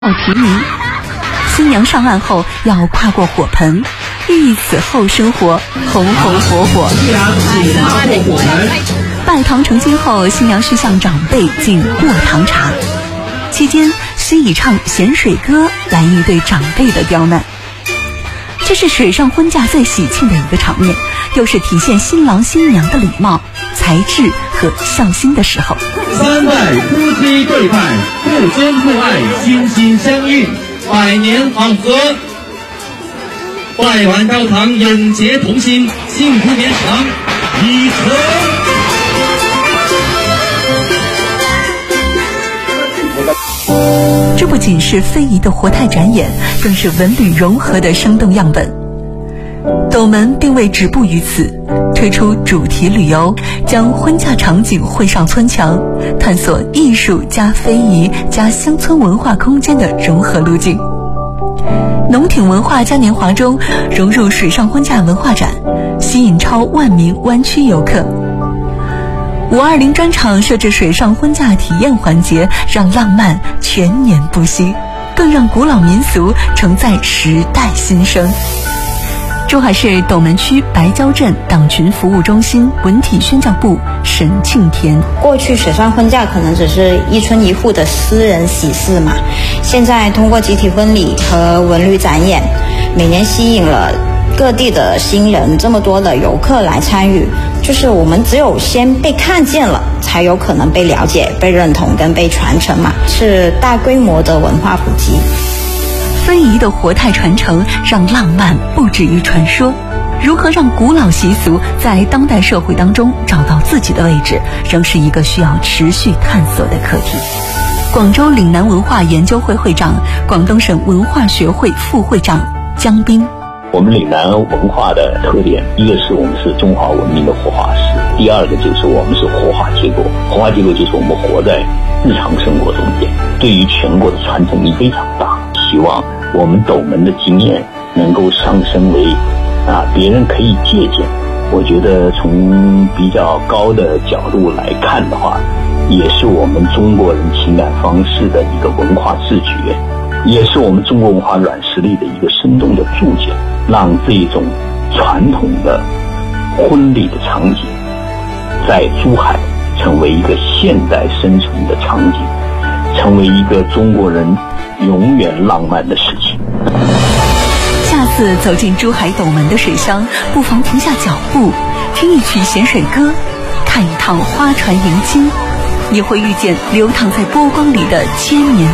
提名。新娘上岸后要跨过火盆，寓意此后生活红红火火。拜堂成亲后，新娘需向长辈敬过堂茶，期间需以唱咸水歌来应对长辈的刁难。这是水上婚嫁最喜庆的一个场面，又是体现新郎新娘的礼貌、才智和孝心的时候。 三代夫妻对拜，互尊互爱，心心相印，百年好合。拜完高堂，永结同心，幸福绵长，已成。 这不仅是非遗的活态展演，更是文旅融合的生动样本。斗门并未止步于此，推出主题旅游，将婚嫁场景绘上村墙，探索艺术加非遗加乡村文化空间的融合路径。农挺文化嘉年华中融入水上婚嫁文化展，吸引超10000名湾区游客。520专场设置水上婚嫁体验环节，让浪漫全年不息，更让古老民俗承载时代新生。珠海市斗门区白蕉镇党群服务中心文体宣教部沈庆田： 过去水上婚嫁可能只是一村一户的私人喜事嘛，现在通过集体婚礼和文旅展演，每年吸引了各地的新人，这么多的游客来参与，就是我们只有先被看见了，才有可能被了解、被认同跟被传承嘛，是大规模的文化普及。 非遗的活态传承让浪漫不止于传说，如何让古老习俗在当代社会当中找到自己的位置，仍是一个需要持续探索的课题。广州岭南文化研究会会长、广东省文化学会副会长江斌： 我们岭南文化的特点，一个是我们是中华文明的活化石，第二个就是我们是活化结构。活化结构就是我们活在日常生活中间，对于全国的传承力非常大。希望我们斗门的经验能够上升为别人可以借鉴。我觉得从比较高的角度来看的话，也是我们中国人情感方式的一个文化自觉，也是我们中国文化软实力的一个生动的注解，让这种传统的婚礼的场景在珠海成为一个现代生存的场景，成为一个中国人永远浪漫的事情。 下次走进珠海斗门的水乡，不妨停下脚步，听一曲咸水歌，看一趟花船迎亲，你会遇见流淌在波光里的千年